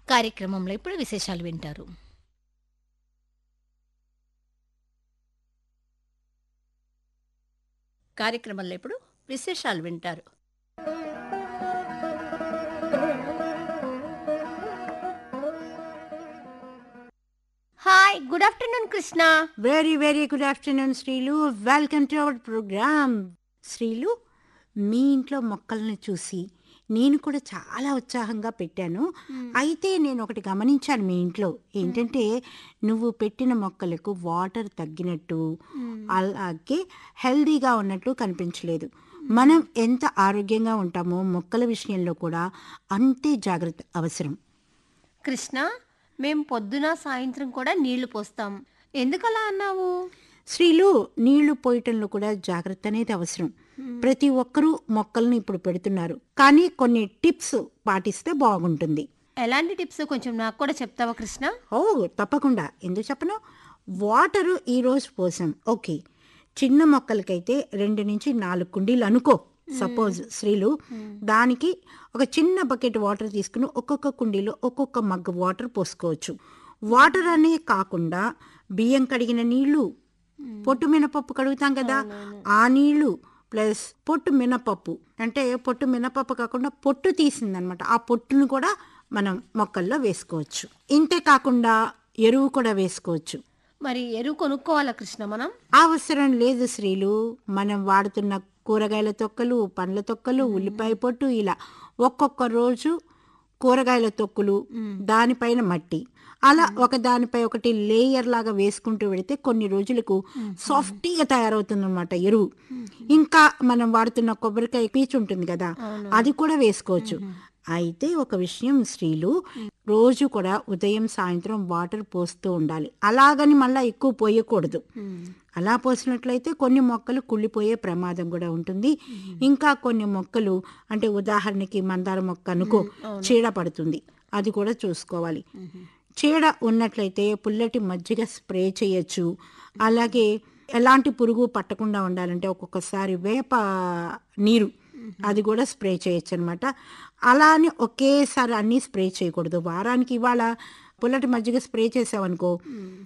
కార్యక్రమంలో ఇప్పుడు విశేషాలు వింటారు. కార్యక్రమంలో ఇప్పుడు విశేషాలు వింటారు. Hi, good afternoon Krishna. Very very good afternoon శ్రీలు. Welcome to our programme. శ్రీలు, మీ ఇంట్లో మొక్కల్ని చూసి నేను కూడా చాలా ఉత్సాహంగా పెట్టాను. అయితే నేను ఒకటి గమనించాను మీ ఇంట్లో. ఏంటంటే నువ్వు పెట్టిన మొక్కలకు వాటర్ తగ్గినట్టు, అలాగే హెల్దీగా ఉన్నట్లు కనిపించలేదు. మనం ఎంత ఆరోగ్యంగా ఉంటామో మొక్కల విషయంలో కూడా అంతే జాగ్రత్త అవసరం. కృష్ణ, మేం పొద్దున, సాయంత్రం కూడా నీళ్లు పోస్తాం. ఎందుకలా అన్నావు? స్త్రీలు నీళ్లు పోయటంలో కూడా జాగ్రత్త అనేది అవసరం. ప్రతి ఒక్కరూ మొక్కలను ఇప్పుడు పెడుతున్నారు, కానీ కొన్ని టిప్స్ పాటిస్తే బాగుంటుంది. ఎలాంటి టిప్స్ కొంచెం నాకు కూడా చెప్తావా కృష్ణ? ఓ తప్పకుండా, ఎందుకు చెప్పను. వాటరు ఈరోజు పోసాం, ఓకే. చిన్న మొక్కలకైతే 2 నుంచి 4 కుండీలు అనుకో. సపోజ్ స్త్రీలు, దానికి ఒక చిన్న బకెట్ వాటర్ తీసుకుని ఒక్కొక్క కుండీలో ఒక్కొక్క మగ్గు వాటర్ పోసుకోవచ్చు. వాటర్ అనే కాకుండా బియ్యం కడిగిన నీళ్లు, పొట్టు మినపప్పు కడుగుతాం కదా, ఆ నీళ్లు ప్లస్ పొట్టు మినపప్పు, అంటే పొట్టు మినపప్పు కాకుండా పొట్టు తీసిందనమాట, ఆ పొట్టును కూడా మనం మొక్కల్లో వేసుకోవచ్చు. ఇంతే కాకుండా ఎరువు కూడా వేసుకోవచ్చు. మరి ఎరువు కొనుక్కోవాలా కృష్ణ మనం? అవసరం లేదు శ్రీలు. మనం వాడుతున్న కూరగాయల తొక్కలు, పండ్ల తొక్కలు, ఉల్లిపాయ పొట్టు, ఇలా ఒక్కొక్క రోజు కూరగాయల తొక్కులు, దానిపైన మట్టి, అలా ఒక దానిపై ఒకటి లేయర్ లాగా వేసుకుంటూ వెళితే కొన్ని రోజులకు సాఫ్టీగా తయారవుతుందన్నమాట ఎరువు. ఇంకా మనం వాడుతున్న కొబ్బరికాయ పీచు ఉంటుంది కదా, అది కూడా వేసుకోవచ్చు. అయితే ఒక విషయం స్త్రీలు, రోజు కూడా ఉదయం సాయంత్రం వాటర్ పోస్తూ ఉండాలి. అలాగని మళ్ళీ ఎక్కువ పోయకూడదు. అలా పోసినట్లయితే కొన్ని మొక్కలు కుళ్ళిపోయే ప్రమాదం కూడా ఉంటుంది. ఇంకా కొన్ని మొక్కలు, అంటే ఉదాహరణకి మందార మొక్క అనుకో, చీడ పడుతుంది, అది కూడా చూసుకోవాలి. చీడ ఉన్నట్లయితే పుల్లటి మజ్జిగ స్ప్రే చేయొచ్చు. అలాగే ఎలాంటి పురుగు పట్టకుండా ఉండాలంటే ఒక్కొక్కసారి వేప నీరు, అది కూడా స్ప్రే చేయొచ్చు అనమాట. అలా అని ఒకేసారి అన్నీ స్ప్రే చేయకూడదు. వారానికి ఇవాళ పుల్లటి మజ్జిగ స్ప్రే చేసావనుకో,